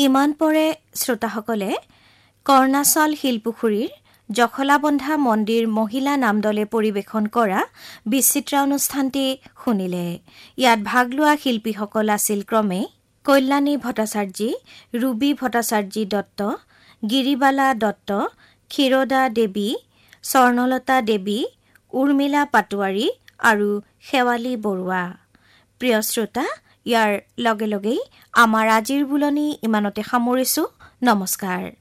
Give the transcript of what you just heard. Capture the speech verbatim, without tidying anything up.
ইমান পৰে শ্ৰোতাসকলে কৰ্ণাচল শিলপুখুৰীৰ জখলাবন্ধা মন্দিৰ মহিলা নামদলে পৰিৱেশন কৰা বিচিত্ৰা অনুষ্ঠানটি শুনিলে। ইয়াত ভাগ লোৱা শিল্পীসকল আছিল ক্ৰমে কল্যাণী ভট্টাচাৰ্যী, ৰুবি ভট্টাচাৰ্যী দত্ত, গিৰিবালা দত্ত, ক্ষীৰোদা দেৱী, স্বৰ্ণলতা দেৱী, উৰ্মিলা পাটোৱাৰী আৰু শেৱালী বৰুৱা। প্ৰিয় শ্ৰোতা, ইয়াৰ লগে লগেই আমাৰ আজিৰ বুলনি ইমানতে সামৰিছো। নমস্কাৰ।